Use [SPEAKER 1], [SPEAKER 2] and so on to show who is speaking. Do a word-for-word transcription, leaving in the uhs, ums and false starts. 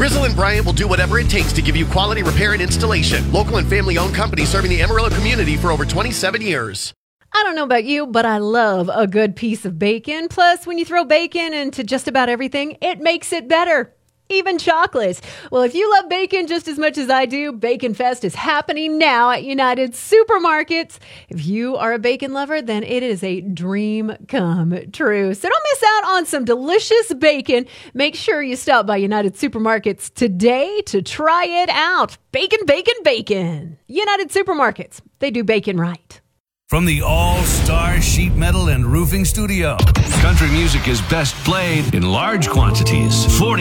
[SPEAKER 1] Grizzle and Bryant will do whatever it takes to give you quality repair and installation. Local and family-owned company serving the Amarillo community for over twenty-seven years.
[SPEAKER 2] I don't know about you, but I love a good piece of bacon. Plus, when you throw bacon into just about everything, it makes it better. Even chocolates. Well, if you love bacon just as much as I do, Bacon Fest is happening now at United Supermarkets. If you are a bacon lover, then it is a dream come true. So don't miss out on some delicious bacon. Make sure you stop by United Supermarkets today to try it out. Bacon, bacon, bacon. United Supermarkets. They do bacon right.
[SPEAKER 3] From the All-Star Sheet Metal and Roofing Studio, country music is best played in large quantities. forty